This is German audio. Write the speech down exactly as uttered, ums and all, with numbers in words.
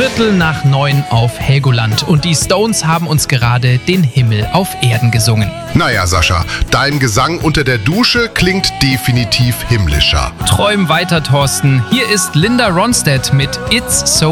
Viertel nach neun auf Helgoland und die Stones haben uns gerade den Himmel auf Erden gesungen. Naja, Sascha, dein Gesang unter der Dusche klingt definitiv himmlischer. Träum weiter, Thorsten. Hier ist Linda Ronstadt mit It's So